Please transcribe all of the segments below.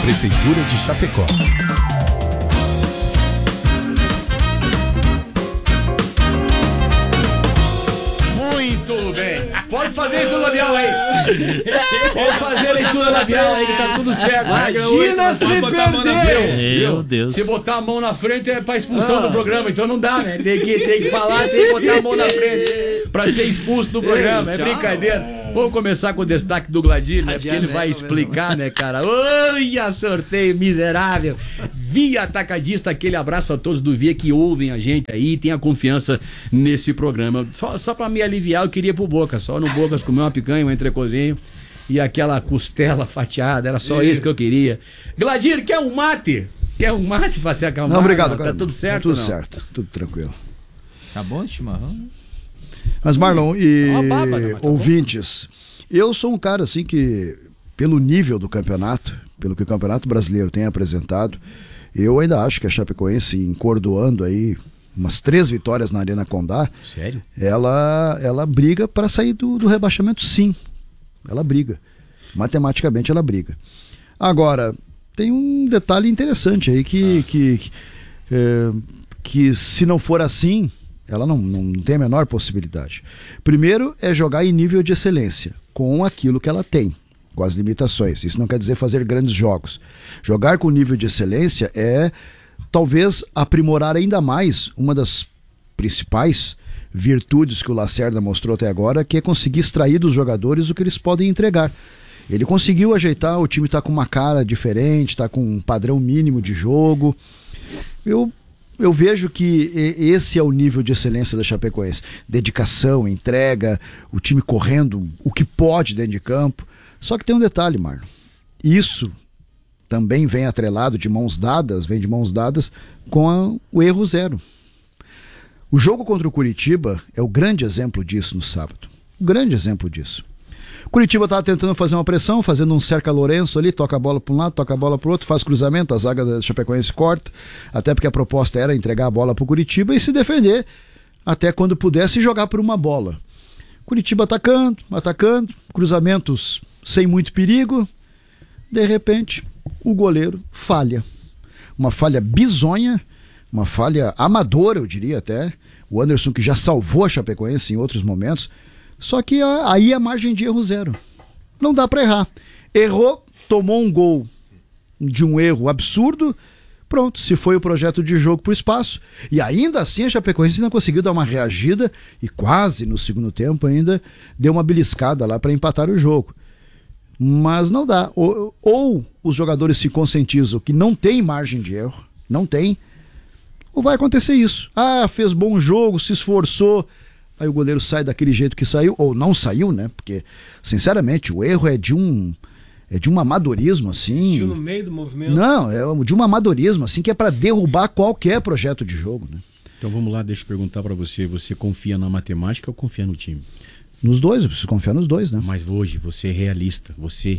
Prefeitura de Chapecó. Muito bem. Pode fazer leitura labial aí. Pode fazer leitura labial aí que tá tudo certo. Imagina se perdeu. Meu Deus. Se botar a mão na frente é pra expulsão do programa, então não dá, né? Tem que falar, tem que botar a mão na frente pra ser expulso do programa. É brincadeira. Vamos começar com o destaque do Gladir, né? Porque ele vai explicar, né, cara? Olha, sorteio miserável. Via Atacadista, aquele abraço a todos do Via que ouvem a gente aí, tenha confiança nesse programa. Só pra me aliviar, eu queria ir pro Boca. Só no Bocas comer uma picanha, um entrecozinho e aquela costela fatiada. Era só isso que eu queria. Gladir, quer um mate? Quer um mate pra se acalmar? Não, obrigado. Tá tudo certo? Tá tudo não? certo, tudo tranquilo. Tá bom, chimarrão? Mas Marlon e uma baba, né? Mas tá ouvintes, eu sou um cara assim que, pelo nível do campeonato, pelo que o Campeonato Brasileiro tem apresentado, eu ainda acho que a Chapecoense, encordoando aí umas 3 vitórias na Arena Condá, Sério? ela briga para sair do rebaixamento, sim. Ela briga. Matematicamente ela briga. Agora, tem um detalhe interessante aí que se não for assim, ela não tem a menor possibilidade. Primeiro é jogar em nível de excelência, com aquilo que ela tem, com as limitações. Isso não quer dizer fazer grandes jogos. Jogar com nível de excelência é talvez aprimorar ainda mais uma das principais virtudes que o Lacerda mostrou até agora, que é conseguir extrair dos jogadores o que eles podem entregar. Ele conseguiu ajeitar, o time está com uma cara diferente, está com um padrão mínimo de jogo. Eu vejo que esse é o nível de excelência da Chapecoense. Dedicação, entrega, o time correndo o que pode dentro de campo. Só que tem um detalhe, Marlon. Isso também vem atrelado de mãos dadas, com o erro zero. O jogo contra o Curitiba é o grande exemplo disso no sábado. O grande exemplo disso. O Curitiba estava tentando fazer uma pressão, fazendo um cerca-Lourenço ali, toca a bola para um lado, toca a bola para o outro, faz cruzamento, a zaga da Chapecoense corta, até porque a proposta era entregar a bola para o Curitiba e se defender até quando pudesse jogar por uma bola. Curitiba atacando, cruzamentos sem muito perigo, de repente o goleiro falha. Uma falha bizonha, uma falha amadora, eu diria até. O Anderson, que já salvou a Chapecoense em outros momentos, só que aí a margem de erro zero. Não dá para errar. Errou, tomou um gol de um erro absurdo, pronto, se foi o projeto de jogo pro espaço. E ainda assim a Chapecoense ainda conseguiu dar uma reagida e quase no segundo tempo ainda deu uma beliscada lá para empatar o jogo. Mas não dá. Ou os jogadores se conscientizam que não tem margem de erro, não tem, ou vai acontecer isso. Fez bom jogo, se esforçou, aí o goleiro sai daquele jeito que saiu, ou não saiu, né? Porque, sinceramente, o erro é de um amadorismo, assim. Assistiu no meio do movimento. Não, é de um amadorismo, assim, que é para derrubar qualquer projeto de jogo, né? Então vamos lá, deixa eu perguntar para você. Você confia na matemática ou confia no time? Nos dois, eu preciso confiar nos dois, né? Mas hoje, você é realista.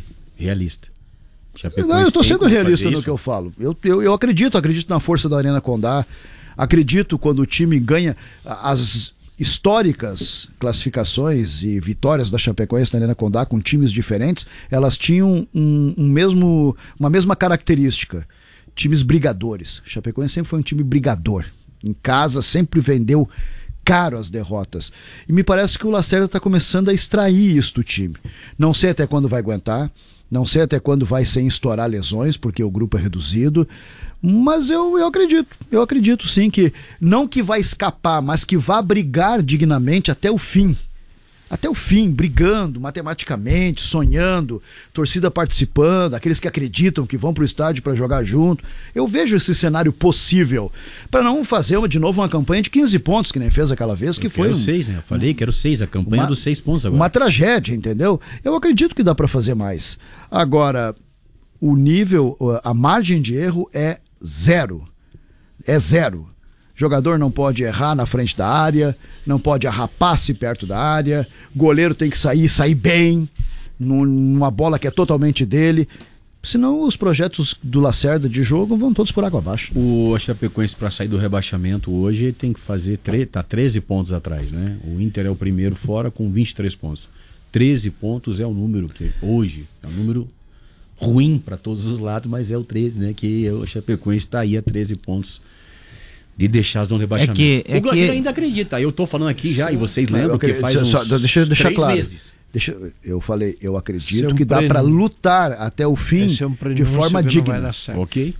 Não, eu estou sendo realista no que eu falo. Eu acredito na força da Arena Condá. Acredito quando o time ganha as históricas classificações e vitórias da Chapecoense na Arena Condá com times diferentes, elas tinham uma mesma característica. Times brigadores. Chapecoense sempre foi um time brigador. Em casa sempre vendeu caro as derrotas. E me parece que o Lacerda está começando a extrair isso do time. Não sei até quando vai aguentar, não sei até quando vai sem estourar lesões, porque o grupo é reduzido, mas eu acredito sim que, não que vai escapar, mas que vá brigar dignamente até o fim, brigando matematicamente, sonhando, torcida participando, aqueles que acreditam que vão para o estádio para jogar junto. Eu vejo esse cenário possível, para não fazer de novo uma campanha de 15 pontos, que nem fez aquela vez, que foi 6, né? Eu falei que era 6, a campanha dos 6 pontos agora. Uma tragédia, entendeu? Eu acredito que dá para fazer mais. Agora, o nível, a margem de erro é zero. É zero. Jogador não pode errar na frente da área, não pode arrapar-se perto da área, goleiro tem que sair bem, numa bola que é totalmente dele. Senão os projetos do Lacerda de jogo vão todos por água abaixo. O Chapecoense, para sair do rebaixamento hoje, tem que fazer, tá 13 pontos atrás, né? O Inter é o primeiro fora com 23 pontos. 13 pontos é o número que hoje, é um número ruim para todos os lados, mas é o 13, né? Que o Chapecoense está aí a 13 pontos de deixar a zona de rebaixamento. O Gladir ainda acredita. Eu tô falando aqui já, e vocês lembram que faz uns deixa 3 claro. meses. Eu acredito que dá para lutar até o fim de forma digna. Ok.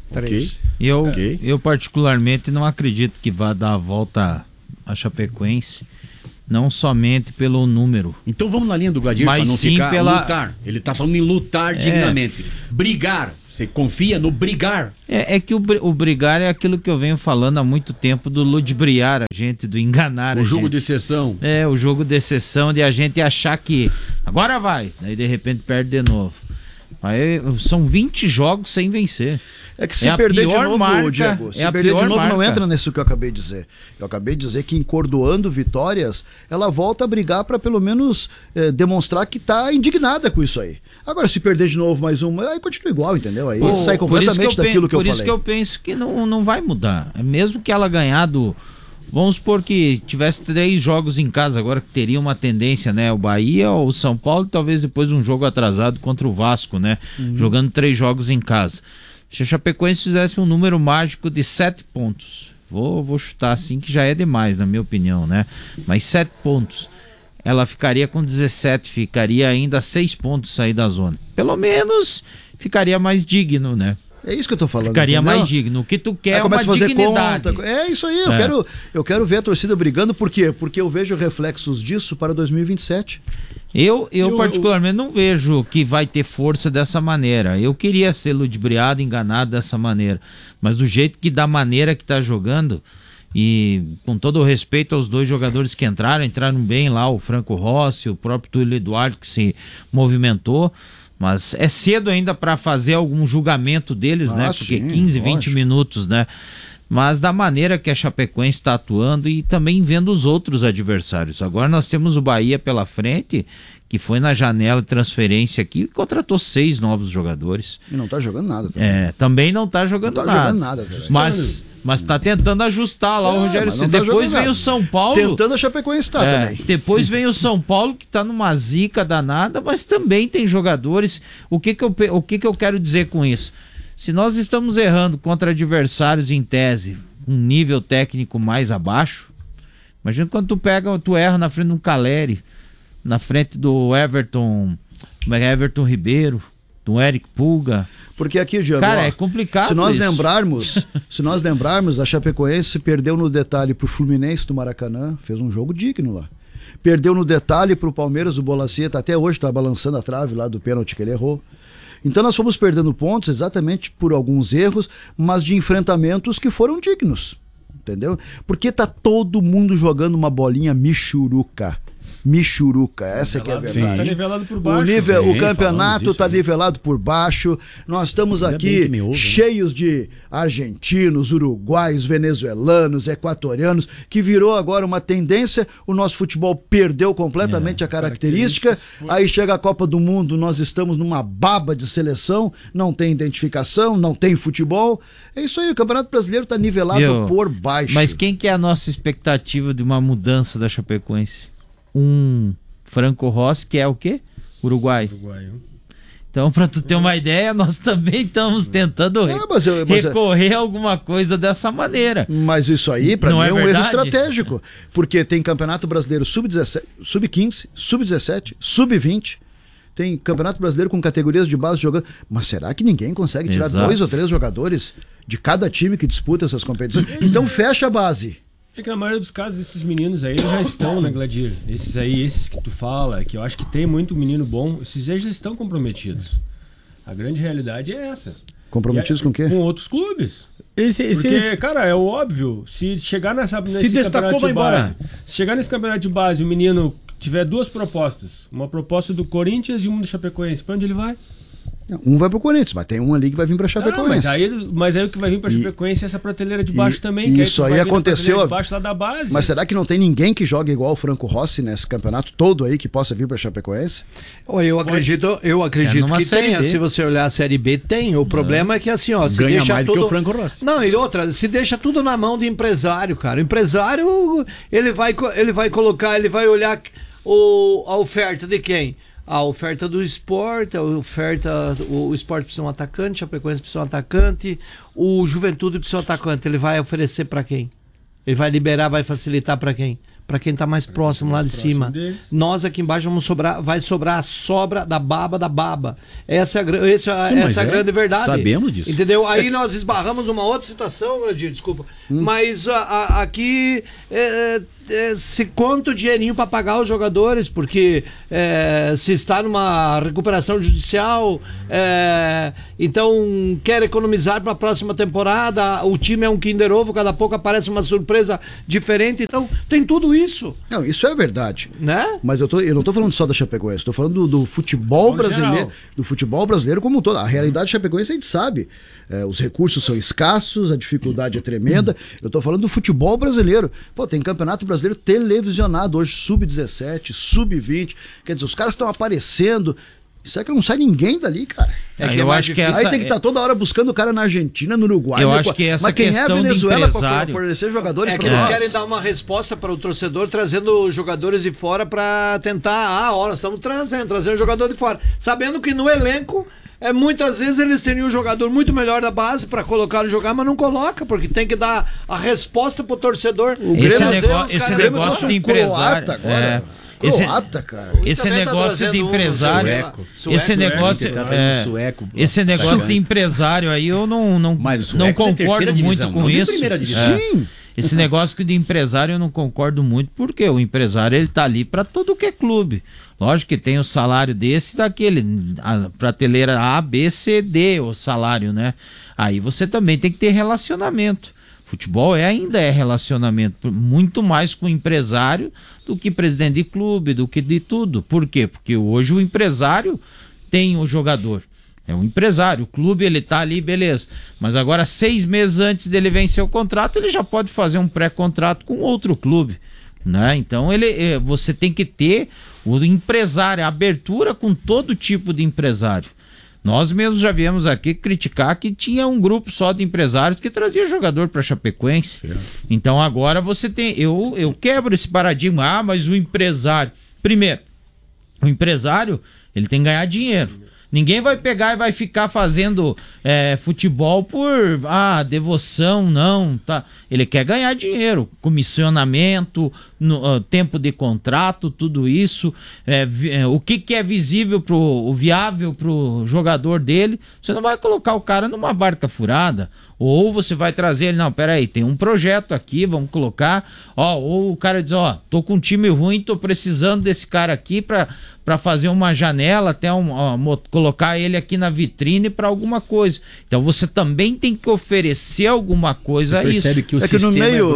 Eu particularmente não acredito que vá dar a volta a Chapecoense, não somente pelo número. Então vamos na linha do Gladir para não ficar lutar. Ele tá falando em lutar dignamente. Brigar. Você confia no brigar? É que o brigar é aquilo que eu venho falando há muito tempo, do ludibriar a gente, do enganar a gente. O jogo de exceção. O jogo de exceção, de a gente achar que agora vai, daí de repente perde de novo. Aí, são 20 jogos sem vencer. É que se perder de novo, Diego, se perder de novo não entra nisso que eu acabei de dizer. Eu acabei de dizer que encordoando vitórias, ela volta a brigar para pelo menos demonstrar que está indignada com isso aí. Agora, se perder de novo mais uma, aí continua igual, entendeu? Aí sai completamente daquilo que eu falei. Por isso que eu penso que não vai mudar. Mesmo que ela ganhar do... Vamos supor que tivesse 3 jogos em casa agora, que teria uma tendência, né? O Bahia ou o São Paulo, talvez depois um jogo atrasado contra o Vasco, né? Jogando 3 jogos em casa. Se a Chapecoense fizesse um número mágico de 7 pontos, vou chutar assim, que já é demais, na minha opinião, né? Mas 7 pontos, ela ficaria com 17, ficaria ainda a 6 pontos sair da zona. Pelo menos ficaria mais digno, né? É isso que eu tô falando. Ficaria mais digno. O que tu quer é uma dignidade. Conta. É isso aí, eu quero ver a torcida brigando. Por quê? Porque eu vejo reflexos disso para 2027. Eu particularmente não vejo que vai ter força dessa maneira. Eu queria ser ludibriado, enganado dessa maneira. Mas do jeito que, da maneira que tá jogando, e com todo o respeito aos 2 jogadores que entraram bem lá, o Franco Rossi, o próprio Túlio Eduardo, que se movimentou. Mas é cedo ainda para fazer algum julgamento deles, né? Porque 15, 20 minutos, né? Mas da maneira que a Chapecoense está atuando e também vendo os outros adversários. Agora nós temos o Bahia pela frente, que foi na janela de transferência aqui e contratou 6 novos jogadores. E não tá jogando nada. Também, também não tá jogando nada. Mas tá tentando ajustar lá o Rogério Ceni. Depois vem o São Paulo. Tentando a Chapecoense também. Depois vem o São Paulo, que tá numa zica danada, mas também tem jogadores. O que eu quero dizer com isso? Se nós estamos errando contra adversários em tese, um nível técnico mais abaixo, imagina quando tu erra na frente de um Caleri, na frente do Everton Ribeiro, do Eric Pulga. Porque aqui, Diego, cara, é complicado. Se nós lembrarmos, a Chapecoense perdeu no detalhe pro Fluminense do Maracanã, fez um jogo digno lá. Perdeu no detalhe pro Palmeiras, o Bolaceta, até hoje tá balançando a trave lá do pênalti que ele errou. Então nós fomos perdendo pontos exatamente por alguns erros, mas de enfrentamentos que foram dignos, entendeu? Porque tá todo mundo jogando uma bolinha michuruca, essa que é a verdade. Tá nivelado por baixo. O campeonato tá nivelado por baixo. Nós estamos aqui cheios de argentinos, uruguaios, venezuelanos, equatorianos, que virou agora uma tendência. O nosso futebol perdeu completamente a característica. Aí chega a Copa do Mundo, nós estamos numa baba de seleção, não tem identificação, não tem futebol. É isso aí, o Campeonato Brasileiro tá nivelado por baixo. Mas quem que é a nossa expectativa de uma mudança da Chapecoense? Um Franco Rossi, que é o quê? Uruguai. Então, para tu ter uma ideia, nós também estamos tentando recorrer a alguma coisa dessa maneira. Mas isso aí, para mim, é um erro estratégico. Porque tem Campeonato Brasileiro Sub-17, Sub-15, Sub-17, Sub-20. Tem Campeonato Brasileiro com categorias de base jogando. Mas será que ninguém consegue tirar 2 ou 3 jogadores de cada time que disputa essas competições? Então fecha a base. É que na maioria dos casos, esses meninos aí já estão, né, Gladir? Esses que tu fala, que eu acho que tem muito menino bom, esses aí já estão comprometidos. A grande realidade é essa. Comprometidos com o quê? Com outros clubes. Porque, cara, é óbvio, se chegar nesse campeonato de base, se chegar nesse campeonato de base, o menino tiver 2 propostas, uma proposta do Corinthians e uma do Chapecoense, pra onde ele vai? Um vai pro Corinthians, mas tem um ali que vai vir pra Chapecoense. Mas aí o que vai vir pra Chapecoense é essa prateleira de baixo também. Isso aí aconteceu. De baixo lá da base. Mas será que não tem ninguém que joga igual o Franco Rossi nesse campeonato todo aí que possa vir pra Chapecoense? Eu acredito que tenha. Se você olhar a Série B, tem. O problema é que assim, ó, se ganha deixa mais tudo... do que o Franco Rossi. Não, e outra, se deixa tudo na mão do empresário, cara. O empresário, ele vai colocar, ele vai olhar a oferta de quem? a oferta do Sport, o Sport precisa de um atacante, a Chapecoense precisa de um atacante, o Juventude precisa de um atacante. Ele vai oferecer para quem? Ele vai liberar, vai facilitar para quem? Para quem está mais próximo lá de cima. Nós aqui embaixo vai sobrar a sobra da baba. Essa é a grande verdade. Sabemos disso. Entendeu? Aí nós esbarramos numa outra situação, Gladir, desculpa. Mas aqui se conta o dinheirinho para pagar os jogadores, porque se está numa recuperação judicial, então quer economizar para a próxima temporada, o time é um Kinder Ovo, cada pouco aparece uma surpresa diferente, então tem tudo isso. Não, isso é verdade, né? Mas eu não estou falando só da Chapecoense, estou falando do futebol brasileiro, do futebol brasileiro como um todo. A realidade da Chapecoense a gente sabe, os recursos são escassos, a dificuldade é tremenda. Eu estou falando do futebol brasileiro. Pô, tem campeonato brasileiro televisionado hoje, sub-17, sub-20, quer dizer, os caras estão aparecendo. Isso é que não sai ninguém dali, cara. Eu acho que aí tem que estar toda hora buscando o cara na Argentina, no Uruguai. Eu acho que essa mas quem questão é a Venezuela para fornecer jogadores? É que eles querem dar uma resposta para o torcedor, trazendo jogadores de fora para tentar. Nós estamos trazendo jogador de fora, sabendo que no elenco muitas vezes eles teriam um jogador muito melhor da base para colocar e jogar, mas não coloca, porque tem que dar a resposta pro torcedor. Esse negócio de empresário. Esse negócio de empresário. Esse negócio de empresário aí eu não concordo muito com isso. Sim. Esse negócio de empresário eu não concordo muito, porque o empresário ele tá ali para todo que é clube. Lógico que tem o salário desse, daquele, a prateleira A, B, C, D, o salário, né? Aí você também tem que ter relacionamento. Futebol ainda é relacionamento, muito mais com o empresário do que presidente de clube, do que de tudo. Por quê? Porque hoje o empresário tem o jogador. É um empresário, o clube ele tá ali, beleza. Mas agora 6 meses antes dele vencer o contrato, ele já pode fazer um pré-contrato com outro clube, né? Então você tem que ter o empresário, a abertura com todo tipo de empresário. Nós mesmos já viemos aqui criticar que tinha um grupo só de empresários que trazia jogador para Chapecoense. Certo. Então agora você tem... Eu quebro esse paradigma. Mas o empresário... Primeiro, o empresário ele tem que ganhar dinheiro. Ninguém vai pegar e vai ficar fazendo futebol por devoção, não. Tá? Ele quer ganhar dinheiro, comissionamento, tempo de contrato, tudo isso. O que é visível, viável para o jogador dele. Você não vai colocar o cara numa barca furada. Ou você vai trazer ele, não, peraí, tem um projeto aqui, vamos colocar, ou o cara diz, tô com um time ruim, tô precisando desse cara aqui para fazer uma janela, até colocar ele aqui na vitrine para alguma coisa. Então você também tem que oferecer alguma coisa a isso. Que o sistema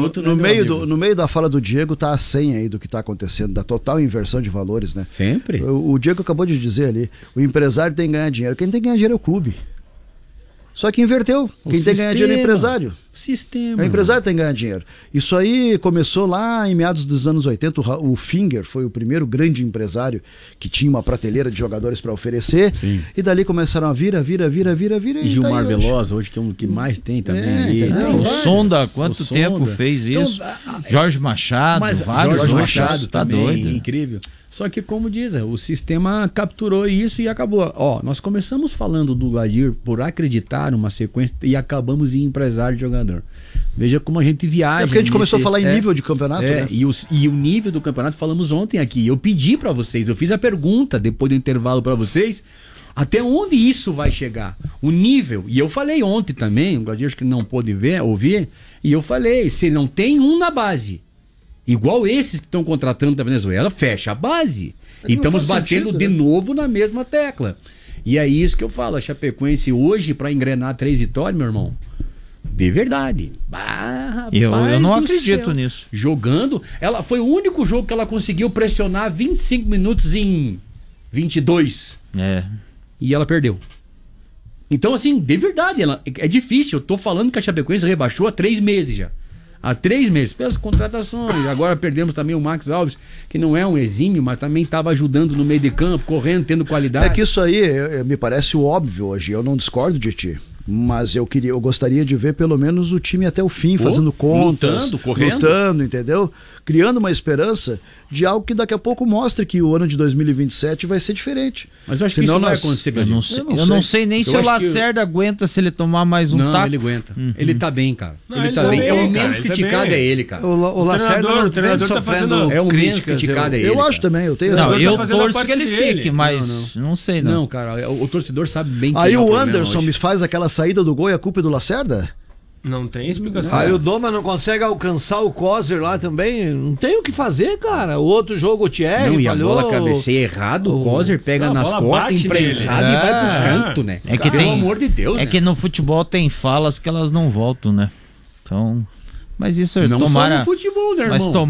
no meio da fala do Diego tá a senha aí do que tá acontecendo, da total inversão de valores, né? Sempre. O Diego acabou de dizer ali, o empresário tem que ganhar dinheiro, quem tem que ganhar dinheiro é o clube. Só que inverteu. Quem tem que ganhar dinheiro é o empresário. Sistema. O empresário tem que ganhar dinheiro. Isso aí começou lá em meados dos anos 80. O Finger foi o primeiro grande empresário que tinha uma prateleira de jogadores para oferecer. Sim. E dali começaram a vir. E Gilmar Velosa, hoje que é um que mais tem também. O Sonda, quanto tempo fez isso? Jorge Machado, Jorge Machado tá também, doido. Incrível. Só que, como diz, o sistema capturou isso e acabou. Nós começamos falando do Gladir por acreditar numa sequência e acabamos em empresário de jogador. Veja como a gente viaja. Porque a gente começou a falar em nível de campeonato, né? E o nível do campeonato falamos ontem aqui. Eu pedi para vocês, eu fiz a pergunta depois do intervalo para vocês, até onde isso vai chegar? O nível. E eu falei ontem também, o Gladir acho que não pôde ouvir, e eu falei, se não tem um na base, igual esses que estão contratando da Venezuela, fecha a base. E estamos batendo de novo na mesma tecla. E é isso que eu falo. A Chapecoense hoje, para engrenar 3 vitórias, meu irmão, de verdade. Eu não acredito nisso. Jogando, ela foi o único jogo que ela conseguiu pressionar 25 minutos em 22. E ela perdeu. Então, assim, de verdade, é difícil. Eu tô falando que a Chapecoense rebaixou há 3 meses já. Há 3 meses, pelas contratações. Agora perdemos também o Max Alves, que não é um exímio, mas também estava ajudando no meio de campo, correndo, tendo qualidade. É que isso aí me parece o óbvio hoje, eu não discordo de ti. Mas eu gostaria de ver pelo menos o time até o fim, fazendo contas, lutando, entendeu? Criando uma esperança de algo que daqui a pouco mostre que o ano de 2027 vai ser diferente. Mas eu acho que isso não vai acontecer. Eu não sei nem se o Lacerda aguenta se ele tomar mais um taco. Não, ele aguenta. Ele tá bem, cara. Ele tá bem. É o menos criticado é ele, cara. O Lacerda não vem sofrendo é o menos criticado é ele. Eu acho também, eu tenho eu torço que ele fique, mas não sei não. Não, cara, o torcedor sabe bem que aí o Anderson me faz aquela saída do gol e a culpa é do Lacerda? Não tem explicação. Aí o Doma não consegue alcançar o Coser lá também. Não tem o que fazer, cara. O outro jogo, o Thierry não, e a bola cabeceia errado, o Coser pega nas costas, imprensado e vai pro canto, né? É que pelo amor de Deus, que no futebol tem falas que elas não voltam, né? Então... Mas isso não tomara... só no futebol, né, irmão? Mas